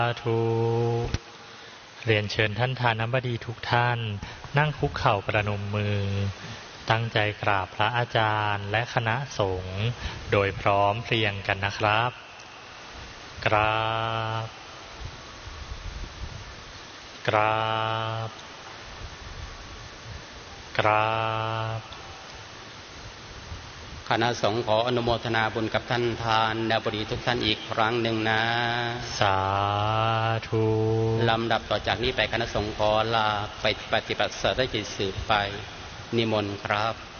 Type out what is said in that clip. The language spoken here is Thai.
สาธุเรียนเชิญท่านทานบดีทุกท่านนั่งคุกเข่าประนมมือตั้งใจกราบพระอาจารย์และคณะสงฆ์โดยพร้อมเพรียงกันนะครับกราบกราบกราบคณะสงฆ์ขออนุโมทนาบุญกับท่านทานดบดีทุกท่านอีกครั้งหนึ่งนะสาธุลำดับต่อจากนี้ไปคณะสงฆ์ขอลาไปปฏิบัติสัตย์กิจสืบไปนิมนต์ครับ